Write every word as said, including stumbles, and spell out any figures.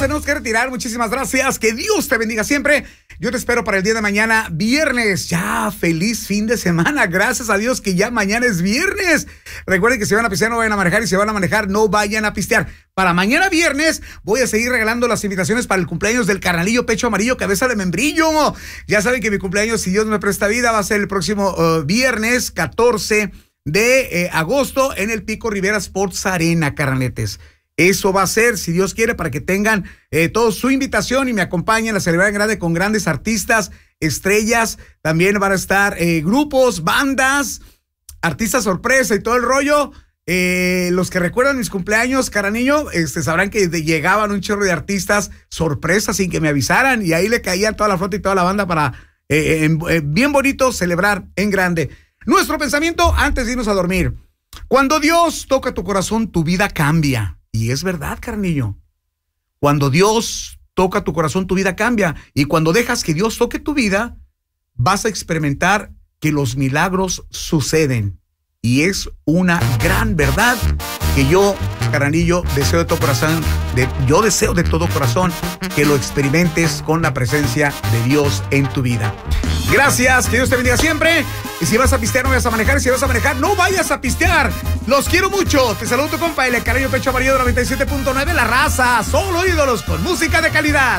tenemos que retirar. Muchísimas gracias. Que Dios te bendiga siempre. Yo te espero para el día de mañana, viernes. Ya, feliz fin de semana. Gracias a Dios que ya mañana es viernes. Recuerden que si van a pistear no vayan a manejar y si van a manejar no vayan a pistear. Para mañana viernes voy a seguir regalando las invitaciones para el cumpleaños del carnalillo Pecho Amarillo, cabeza de membrillo. Ya saben que mi cumpleaños, si Dios me presta vida, va a ser el próximo uh, viernes catorce de eh, agosto en el Pico Rivera Sports Arena, carnaletes. Eso va a ser, si Dios quiere, para que tengan eh, toda su invitación y me acompañen a celebrar en grande con grandes artistas, estrellas. También van a estar eh, grupos, bandas, artistas sorpresa y todo el rollo. Eh, los que recuerdan mis cumpleaños, caraniño, este, sabrán que de, llegaban un chorro de artistas sorpresa sin que me avisaran y ahí le caían toda la flota y toda la banda para eh, eh, eh, bien bonito celebrar en grande. Nuestro pensamiento antes de irnos a dormir. Cuando Dios toca tu corazón, tu vida cambia. Y es verdad, carnillo. Cuando Dios toca tu corazón, tu vida cambia. Y cuando dejas que Dios toque tu vida, vas a experimentar que los milagros suceden. Y es una gran verdad que yo, carnillo, deseo de todo corazón, de, yo deseo de todo corazón que lo experimentes con la presencia de Dios en tu vida. Gracias, que Dios te bendiga siempre. Y si vas a pistear, no vayas a manejar. Y si vas a manejar, no vayas a pistear. Los quiero mucho. Te saludo tu compa, el carnalillo Pecho Amarillo de noventa y siete punto nueve, La Raza. Solo ídolos con música de calidad.